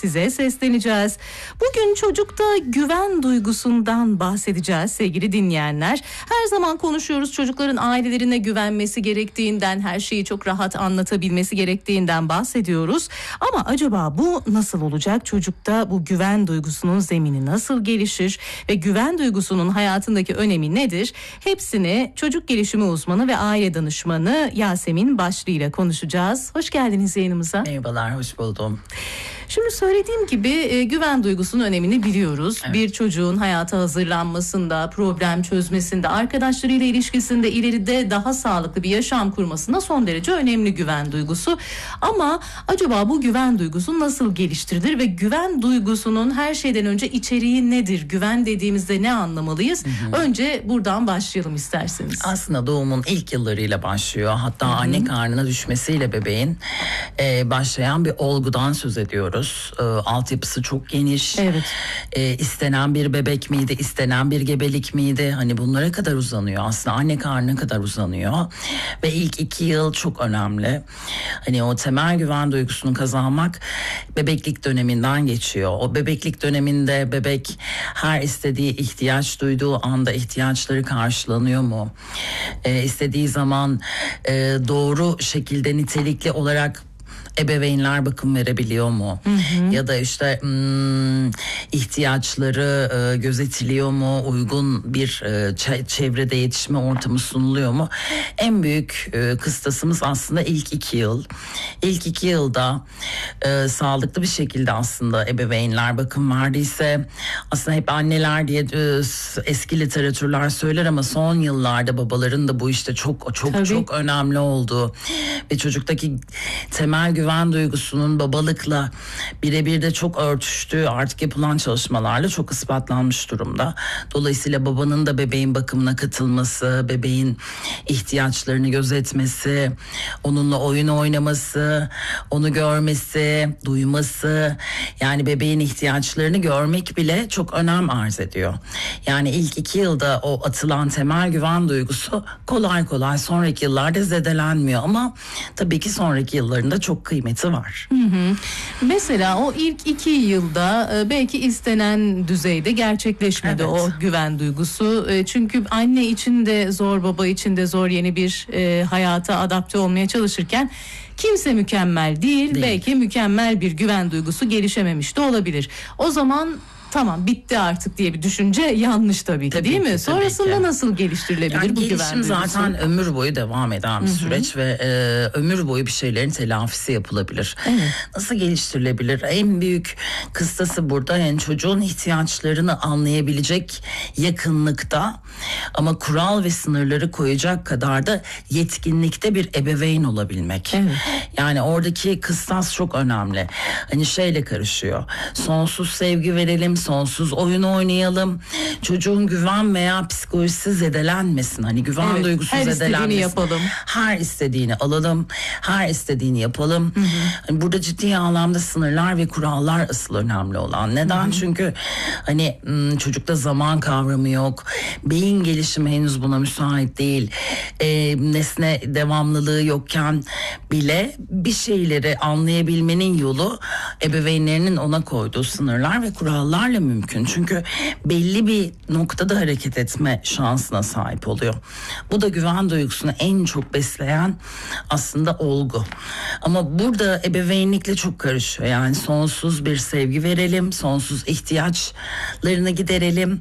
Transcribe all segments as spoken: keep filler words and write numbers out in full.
size sesleneceğiz. Bugün çocukta güven duygusundan bahsedeceğiz sevgili dinleyenler. Her zaman konuşuyoruz çocukların ailelerine güvenmesi gerektiğinden, her şeyi çok rahat anlatabilmesi gerektiğinden bahsediyoruz. Ama acaba bu nasıl olacak? Çocukta bu güven duygusunun zemini nasıl gelişir ve güven duygusunun hayatındaki önemi nedir? Hepsini çocuk gelişimi uzmanı ve aile danışmanı Yasemin Başlı ile konuşacağız. Hoş geldiniz yayınımıza. Merhabalar, hoş buldum. Şimdi söylediğim gibi e, güven duygusunun önemini biliyoruz. Evet. Bir çocuğun hayata hazırlanmasında, problem çözmesinde, arkadaşlarıyla ilişkisinde ileride daha sağlıklı bir yaşam kurmasında son derece önemli güven duygusu. Ama acaba bu güven duygusu nasıl geliştirilir ve güven duygusunun her şeyden önce içeriği nedir? Güven dediğimizde ne anlamalıyız? Hı hı. Önce buradan başlayalım isterseniz. Aslında doğumun ilk yıllarıyla başlıyor. Hatta hı hı. anne karnına düşmesiyle bebeğin e, başlayan bir olgudan söz ediyoruz. E, altyapısı çok geniş. Evet. E, istenen bir bebek miydi? İstenen bir gebelik miydi? Hani bunlara kadar uzanıyor. Aslında anne karnına kadar uzanıyor. Ve ilk iki yıl çok önemli. Hani o temel güven duygusunu kazanmak bebeklik döneminden geçiyor. O bebeklik döneminde bebek her istediği, ihtiyaç duyduğu anda ihtiyaçları karşılanıyor mu? E, istediği zaman e, doğru şekilde nitelikli olarak ebeveynler bakım verebiliyor mu? Hı hı. Ya da işte hmm, ihtiyaçları e, gözetiliyor mu? Uygun bir e, ç- çevrede yetişme ortamı sunuluyor mu? En büyük e, kıstasımız aslında ilk iki yıl. İlk iki yılda e, sağlıklı bir şekilde aslında ebeveynler bakım verdiyse, aslında hep anneler diye e, eski literatürler söyler ama son yıllarda babaların da bu işte çok çok Tabii. çok önemli olduğu ve çocuktaki temel güven güven duygusunun babalıkla birebir de çok örtüştüğü artık yapılan çalışmalarla çok ispatlanmış durumda. Dolayısıyla babanın da bebeğin bakımına katılması, bebeğin ihtiyaçlarını gözetmesi, onunla oyun oynaması, onu görmesi, duyması, yani bebeğin ihtiyaçlarını görmek bile çok önem arz ediyor. Yani ilk iki yılda o atılan temel güven duygusu kolay kolay sonraki yıllarda zedelenmiyor ama tabii ki sonraki yıllarında çok kıymeti var. Hı hı. Mesela o ilk iki yılda belki istenen düzeyde gerçekleşmedi evet. o güven duygusu. Çünkü anne için de zor, baba için de zor, yeni bir e, hayata adapte olmaya çalışırken kimse mükemmel değil. değil. Belki mükemmel bir güven duygusu gelişememiş de olabilir. O zaman tamam bitti artık diye bir düşünce yanlış tabii ki, tabii değil ki, mi? Sonrasında ki. Nasıl geliştirilebilir yani bu güven duygusu? Gelişim zaten ömür boyu devam eden bir Hı-hı. süreç ve e, ömür boyu bir şeylerin telafisi yapılabilir. Evet. Nasıl geliştirilebilir? En büyük kıstası burada yani çocuğun ihtiyaçlarını anlayabilecek yakınlıkta ama kural ve sınırları koyacak kadar da yetkinlikte bir ebeveyn olabilmek. Evet. Yani oradaki kıstas çok önemli. Hani şeyle karışıyor. Sonsuz sevgi verelim, sonsuz oyun oynayalım. Çocuğun güven veya psikolojisi zedelenmesin. Hani güven evet, duygusu her zedelenmesin. Her istediğini yapalım. Her istediğini alalım. Her istediğini yapalım. Hı hı. Hani burada ciddi anlamda sınırlar ve kurallar asıl önemli olan. Neden? Hı hı. Çünkü hani çocukta zaman kavramı yok. Beyin gelişimi henüz buna müsait değil. E, nesne devamlılığı yokken bile bir şeyleri anlayabilmenin yolu ebeveynlerinin ona koyduğu sınırlar ve kurallar mümkün. Çünkü belli bir noktada hareket etme şansına sahip oluyor. Bu da güven duygusunu en çok besleyen aslında olgu. Ama burada ebeveynlikle çok karışıyor. Yani sonsuz bir sevgi verelim, sonsuz ihtiyaçlarını giderelim.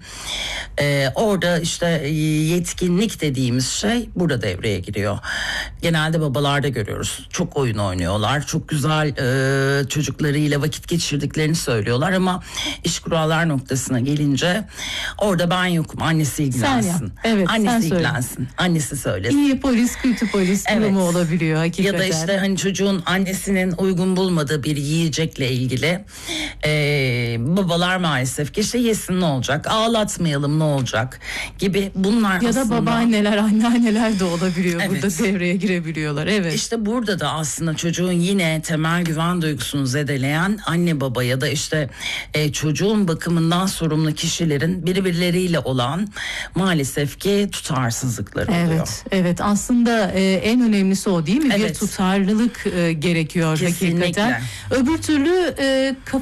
Ee, orada işte yetkinlik dediğimiz şey burada devreye giriyor. Genelde babalarda görüyoruz. Çok oyun oynuyorlar. Çok güzel e, çocuklarıyla vakit geçirdiklerini söylüyorlar ama iş kurallar noktasına gelince orada ben yokum, annesi ilgilensin. Evet, annesi ilgilensin. Söyle. Annesi söylesin. İyi polis, kötü polis evet. durumu olabiliyor hakikaten. Ya da işte hani çocuğun annesinin uygun bulmadığı bir yiyecekle ilgili e, babalar maalesef ki işte yesin ne olacak, ağlatmayalım ne olacak gibi bunlar ya aslında. Ya da babaanneler, anneanneler de olabiliyor. Evet. Burada devreye girebiliyorlar. Evet. İşte burada da aslında çocuğun yine temel güven duygusunu zedeleyen anne baba ya da işte e, çocuğun bakımından sorumlu kişilerin birbirleriyle olan maalesef ki tutarsızlıkları oluyor. Evet, evet. Aslında e, en önemlisi o değil mi? Evet. Bir tutarlılık e, gerekiyor Kesinlikle. Hakikaten. Öbür türlü e, kafa